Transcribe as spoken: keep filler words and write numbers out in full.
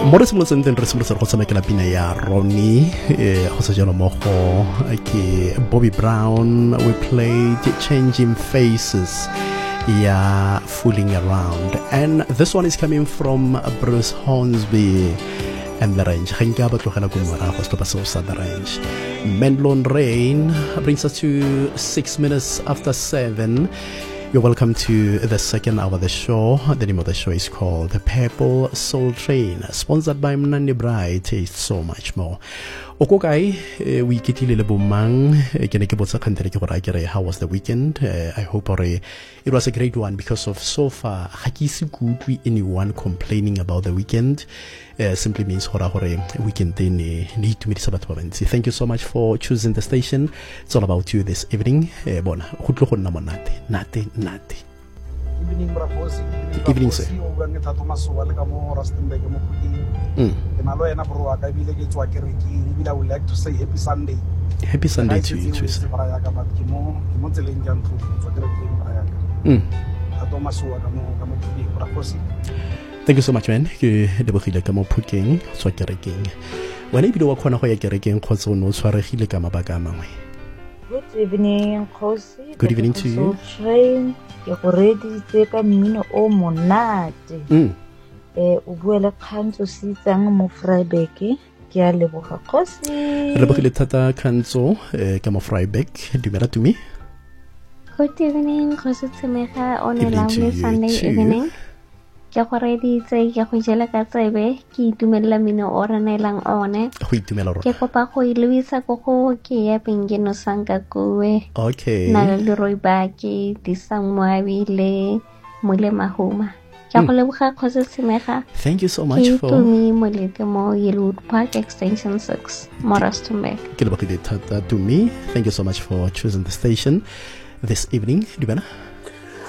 mo re simolotseng teng re simolotse go tshamekela pina ya Ronnie go sa jalo mo go ke Bobby Brown. We played Changing Faces, yeah, Fooling Around, and this one is coming from Bruce Hornsby and The Range. Ga nka ba tlogela go morago se tlopa seo sa The Range. Menlon Rain brings us to six minutes after seven. You're welcome to the second hour of the show. The name of the show is called The Purple Soul Train, sponsored by Mnandi Bright. Taste so much more. Okay, we get a little mang. How was the weekend? Uh, I hope it was a great one, because of so far, good we anyone complaining about the weekend. Uh, simply means hora hore weekend need to meet sabat. Thank you so much for choosing the station. It's all about you this evening. Bona, nate, nate, nate. Evening, Brafosi. Evening, sir. Mm. I would like to say happy Sunday. Happy Sunday to you too, sir. Mm. Thank you so much, man. Ke lebogile ka mo phokeng tswa kerekeng. Wena ibile wa khona go ya kerekeng khotso no tshwaregile ka mabaka a mangwe. Good evening, Khosi. Good evening to you. Train ke go reditse ka mmino o monate. Mm. Eh o buela kgantso sitsang mo Vryburg ke a leboga Khosi. Re bogile thata kgantso ka mo Vryburg. Dumela to me. Good evening, Khosi Tsemega on a lovely Sunday evening. Ke go reditse ke go jela ka tsebe ke itumela mino o ranelang one. Go itumela rona. Ke kopa go ilwisa go go ke ya pengeno sanga kowe. Okay. Na le roi ba ke disang moabile mole mahuma. Ke go leboga Khosi Tsemega. Thank you so much for to me molete mo Yellowwood Park extension six Morastonburg. Ke lebogile thata to me. Thank you so much for choosing the station this evening. Dumela.